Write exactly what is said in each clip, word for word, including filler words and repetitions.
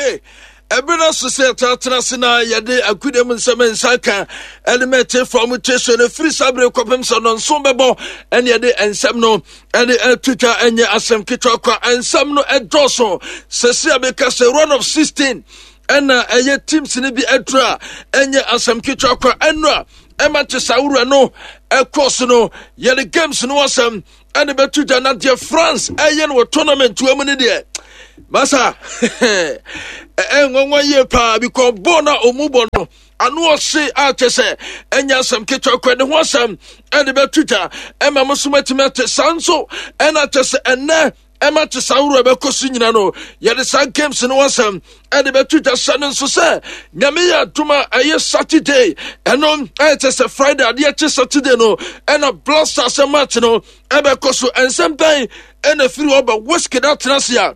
okay. Ebina society atrasina yade akude mu nsem nsaka element from mutation free sabre kopem so no nso bebo ene yade ensem no ene etuka enye asem kitwa kwa ensem no edoso sese abeka se run of sixteen ena eye teams ni bi edra enye asem kitwa kwa enra ema tesawura no ekos no yade games no wasem ene betuja na de France eye no tournament to amune de Masa, eh, ngwa ye pa because bona omubo no anu ose atese enya sam ketwa kwede ho asam ene betuta ema musumatimate sanso ena tese enne ema tesawuro be kosu nyina no ye de san games no asam ene betuta sanen so se nyame ya tuma aye Saturday eno etese Friday ade che Saturday no ena Blasters match no ebe kosu ensem ban ena firi oba whiskey that transia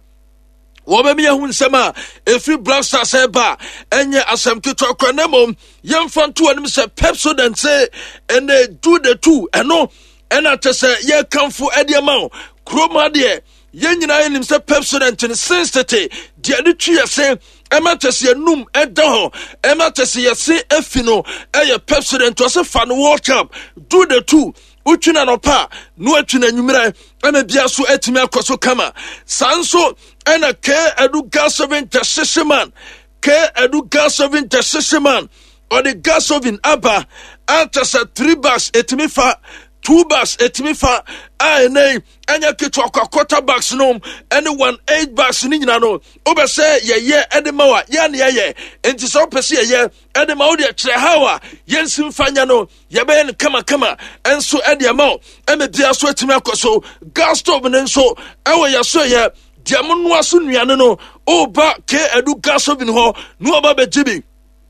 Wobemi hu nsema efi Blasters eba enye asem kitwa kwanemom yemfanto anim se Pepsodent say and they do the two eno ena tese ye kanfo ediama kroma de ye nyina enim se Pepsodent in sensitivity de ade twa se ema tese enum eda ho ema tese ye se efino eye Pepsodent o se fan World Cup do the two Uchina no pa no atwina nwumira ema bia so atimi akoso kama sanso ena ke edu gasovin tesisiman ke edu gasovin tesisiman or the gasovin aba antasa three bars etimi fa two bars etimi fa a nei enya kitwa kwa quarter bars no any one eight bars ni nyina no obe say ye ye edemawa ye ne ye enti so pese ye ye edemawo de kire hawa yensim fanya no ye be ne kama kama enso edemawo eme bia so etimi akoso gas stove ne nso ewo ye so ye diamono aso nuane no oba ke edu gas stove ho no oba be jibi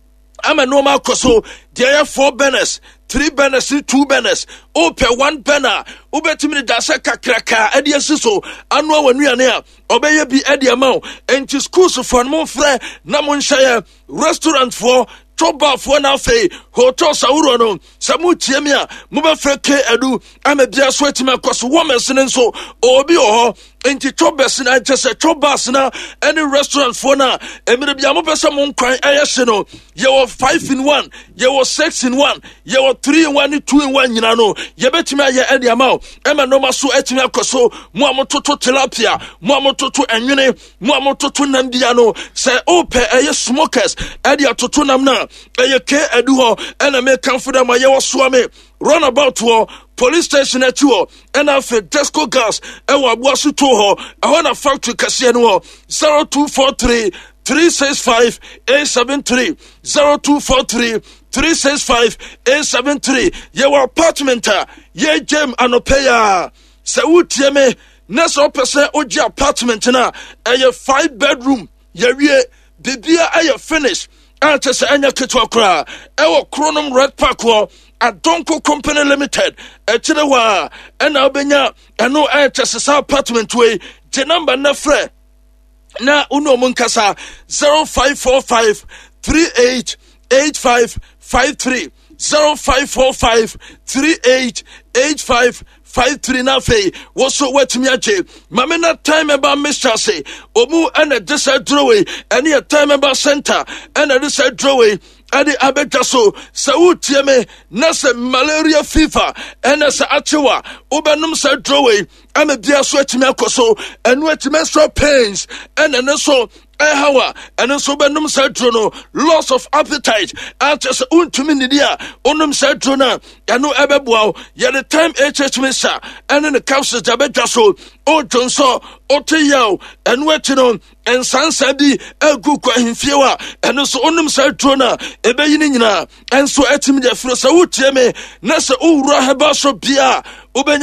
ama no ma akoso there four burners three burners two burners open one burner ubetimi da se kakraka ade asiso anu awanuane a obeye bi ade amao enti schools for no frɛ na mo nhye restaurant for Toba for na fe hotel sauro no samu tiemi a mo be frɛ ke adu ama bia so etimi akoso women nso obi ho enti tobes na just tobas na any restaurant for na emire bia mo pese mo nkwan ayehye no ye wo five in one ye wo six in one ye wo three in one two in one nyina no ye betimi aye ade amao ema no maso etimi akoso mo amototo tilapia mo amototo enwene mo amototo nambia no se ope aye smokers ade atoto nam na aye ke adu ho ena me kanfo dem aye wo so me run about wo police station at you and after Desco gas and what was to her I want a factory casino zero two four three three six five eight seven three zero two four three three six five eight seven three your apartment ye gem anopeya se utieme neso person oji apartment na a five bedroom ye wie bibia aye finish ante se anya ketwa kra e wo Chronom Red Park wo Adonko Company Limited echire wa ena obenya eno etese apartment we je number na frɛ na uno munkasa zero five four five three eight eight five five three zero five four five three eight eight five five three na fe woso watimi ache mame na time about Mister say omu ana desa draway any a time about center ana desa draway adi abeta so sa utieme na se malaria fever ena sa achewa ubenum sa draway ama bia so atimi akoso enu atimi so pains ena ne so ehawa ena so benum sa drono loss of appetite after sa untumi nidia onum sa drona enu ebeboa ye the time hh mesa ena ne capsules abeta so o jonso oteyaw enu atino ensansa bi agu kwa himfiewa enu so onum sa drona ebe yini nyina enso atimi de fro sa utieme na se owura heba so bia